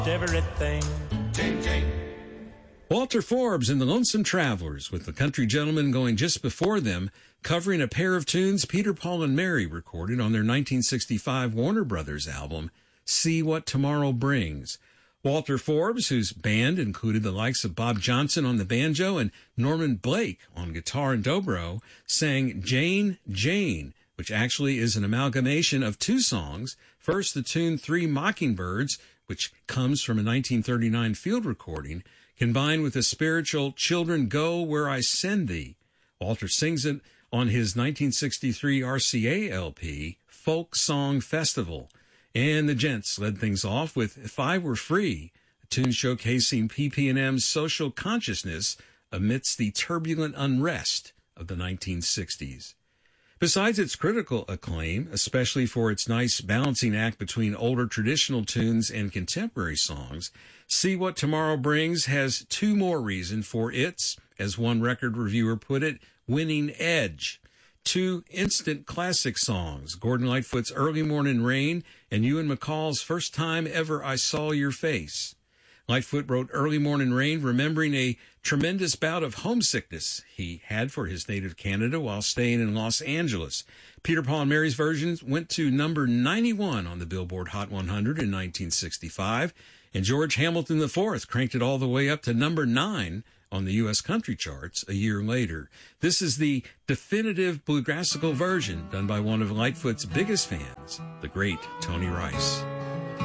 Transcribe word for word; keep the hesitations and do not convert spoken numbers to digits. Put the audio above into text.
everything. Jane, Jane. Walter Forbes and the Lonesome Travelers, with the Country Gentlemen going just before them, covering a pair of tunes Peter, Paul, and Mary recorded on their nineteen sixty-five Warner Brothers album, See What Tomorrow Brings. Walter Forbes, whose band included the likes of Bob Johnson on the banjo and Norman Blake on guitar and dobro, sang Jane, Jane, which actually is an amalgamation of two songs. First, the tune Three Mockingbirds, which comes from a nineteen thirty-nine field recording, combined with the spiritual Children Go Where I Send Thee. Walter sings it on his nineteen sixty-three R C A L P, Folk Song Festival. And the Gents led things off with If I Were Free, a tune showcasing P P and M's social consciousness amidst the turbulent unrest of the nineteen sixties. Besides its critical acclaim, especially for its nice balancing act between older traditional tunes and contemporary songs, See What Tomorrow Brings has two more reasons for its, as one record reviewer put it, winning edge. Two instant classic songs, Gordon Lightfoot's Early Morning Rain and Ewan MacColl's First Time Ever I Saw Your Face. Lightfoot wrote Early Morning Rain remembering a tremendous bout of homesickness he had for his native Canada while staying in Los Angeles. Peter, Paul, and Mary's versions went to number ninety-one on the Billboard Hot one hundred in nineteen sixty-five, and George Hamilton the fourth cranked it all the way up to number nine on the U S country charts a year later. This is the definitive bluegrassical version done by one of Lightfoot's biggest fans, the great Tony Rice.